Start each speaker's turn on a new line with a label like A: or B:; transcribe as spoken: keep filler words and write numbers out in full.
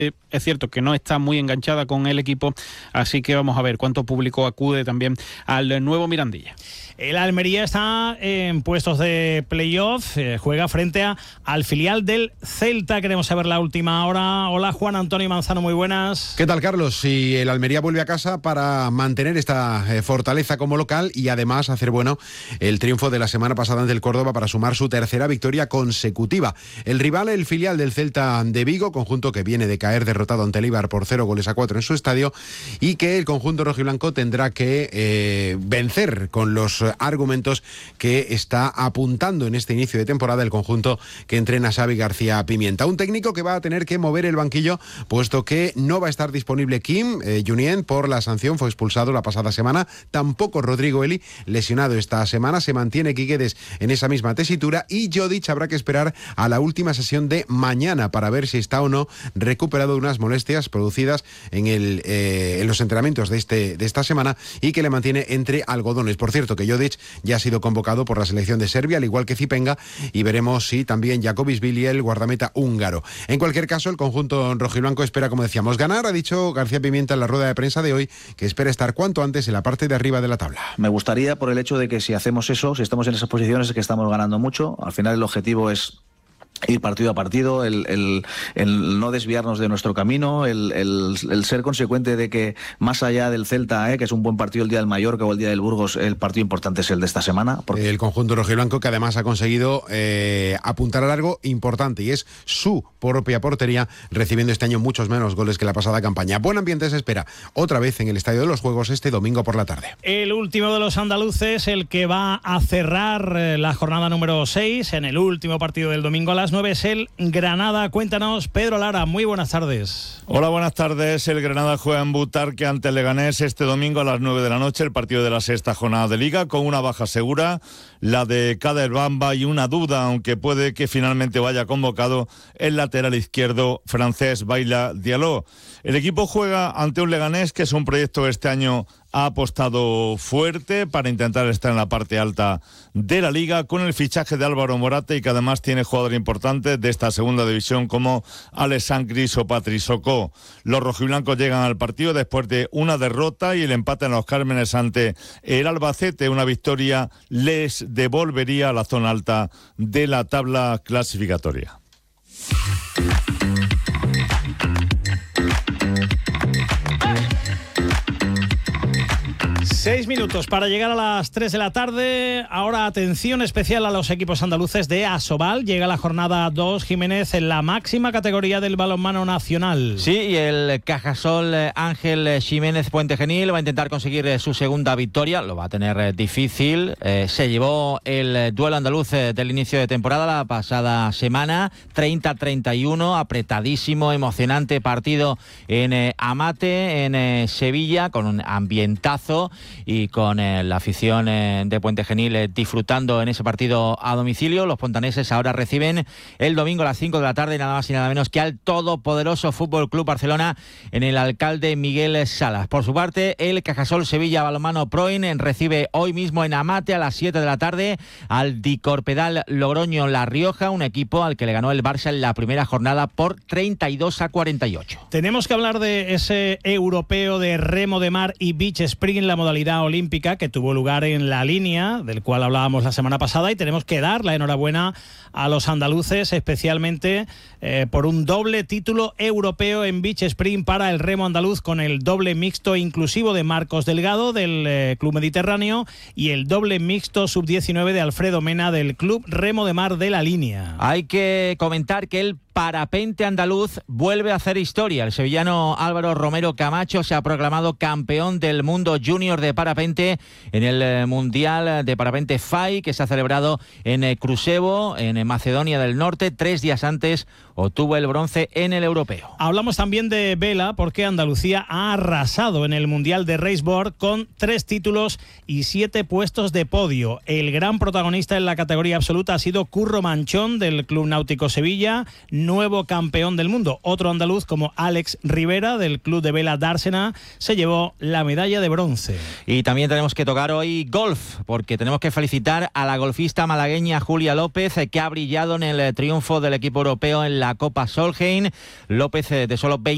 A: Eh, es cierto que no está muy enganchada con el equipo, así que vamos a ver cuánto público acude también al nuevo Mirandilla.
B: El Almería está en puestos de playoff, eh, juega frente a, al filial del Celta. Queremos saber la última hora. Hola, Juan Antonio Manzano, muy buenas.
C: ¿Qué tal, Carlos? Y el Almería vuelve a casa para mantener esta eh, fortaleza como local y además hacer bueno el triunfo de la semana pasada ante el Córdoba para sumar su tercera victoria consecutiva. El rival, el filial del Celta de Vigo, conjunto que viene de caer derrotado ante el Eibar por cero goles a cuatro en su estadio, y que el conjunto rojiblanco tendrá que eh, vencer con los argumentos que está apuntando en este inicio de temporada el conjunto que entrena Xavi García Pimienta. Un técnico que va a tener que mover el banquillo, puesto que no va a estar disponible Kim eh, Junien por la sanción, fue expulsado la pasada semana, tampoco Rodrigo Eli, lesionado esta semana, se mantiene Quiquedes en esa misma tesitura y Jodic habrá que esperar a la última sesión de mañana para ver si está o no recuperado de unas molestias producidas en, el, eh, en los entrenamientos de, este, de esta semana y que le mantiene entre algodones. Por cierto, que Jodic ya ha sido convocado por la selección de Serbia, al igual que Zipenga, y veremos si también Jakobisvili, el guardameta húngaro. En cualquier caso, el conjunto rojiblanco espera, como decíamos, ganar. Ha dicho García Pimienta en la rueda de prensa de hoy que espera estar cuanto antes en la parte de arriba de la tabla.
D: Me gustaría, por el hecho de que si hacemos eso, si estamos en esas posiciones, es que estamos ganando mucho. Al final el objetivo es ir partido a partido, el, el, el no desviarnos de nuestro camino, el, el, el ser consecuente de que más allá del Celta, eh, que es un buen partido el día del Mallorca o el día del Burgos, el partido importante es el de esta semana. Porque...
C: El conjunto rojiblanco que además ha conseguido eh, apuntar a algo importante y es su propia portería, recibiendo este año muchos menos goles que la pasada campaña. Buen ambiente se espera otra vez en el Estadio de los Juegos este domingo por la tarde.
B: El último de los andaluces, el que va a cerrar la jornada número seis en el último partido del domingo a las nueve, es el Granada. Cuéntanos, Pedro Lara, muy buenas tardes.
E: Hola, buenas tardes. El Granada juega en Butarque ante el Leganés este domingo a las nueve de la noche, el partido de la sexta jornada de Liga, con una baja segura, la de Kader Bamba, y una duda, aunque puede que finalmente vaya convocado, el lateral izquierdo francés Baila Diallo. El equipo juega ante un Leganés que es un proyecto este año ha apostado fuerte para intentar estar en la parte alta de la Liga, con el fichaje de Álvaro Morata, y que además tiene jugadores importantes de esta segunda división como Alessandro Gris o Patrick Socó. Los rojiblancos llegan al partido después de una derrota y el empate en los Cármenes ante el Albacete. Una victoria les devolvería a la zona alta de la tabla clasificatoria.
B: Seis minutos para llegar a las tres de la tarde. Ahora atención especial a los equipos andaluces de Asobal. Llega la jornada dos, Jiménez, en la máxima categoría del balonmano nacional.
F: Sí, y el Cajasol Ángel Jiménez Puente Genil va a intentar conseguir su segunda victoria. Lo va a tener difícil. Eh, se llevó el duelo andaluz del inicio de temporada la pasada semana. treinta a treinta y uno, apretadísimo, emocionante partido en eh, Amate, en eh, Sevilla, con un ambientazo y con eh, la afición eh, de Puente Genil eh, disfrutando en ese partido a domicilio. Los pontaneses ahora reciben el domingo a las cinco de la tarde nada más y nada menos que al todopoderoso Fútbol Club Barcelona en el Alcalde Miguel Salas. Por su parte, el Cajasol Sevilla Balonmano Proin recibe hoy mismo en Amate a las siete de la tarde al Dicorpedal Logroño La Rioja, un equipo al que le ganó el Barça en la primera jornada por treinta y dos a cuarenta y ocho.
B: Tenemos que hablar de ese europeo de remo de mar y beach spring en la modalidad olímpica que tuvo lugar en La Línea, del cual hablábamos la semana pasada, y tenemos que dar la enhorabuena a los andaluces, especialmente eh, por un doble título europeo en beach sprint para el remo andaluz, con el doble mixto inclusivo de Marcos Delgado del eh, Club Mediterráneo y el doble mixto sub diecinueve de Alfredo Mena del Club Remo de Mar de La Línea.
F: Hay que comentar que el parapente andaluz vuelve a hacer historia. El sevillano Álvaro Romero Camacho se ha proclamado campeón del mundo junior de parapente en el Mundial de Parapente F A I, que se ha celebrado en Kruševo, en Macedonia del Norte. Tres días antes obtuvo el bronce en el europeo.
B: Hablamos también de vela, porque Andalucía ha arrasado en el Mundial de Raceboard con tres títulos y siete puestos de podio. El gran protagonista en la categoría absoluta ha sido Curro Manchón del Club Náutico Sevilla, nuevo campeón del mundo. Otro andaluz como Alex Rivera del Club de Vela Dársena se llevó la medalla de bronce.
F: Y también tenemos que tocar hoy golf, porque tenemos que felicitar a la golfista malagueña Julia López, que ha brillado en el triunfo del equipo europeo en la Copa Solheim. López, de solo veinte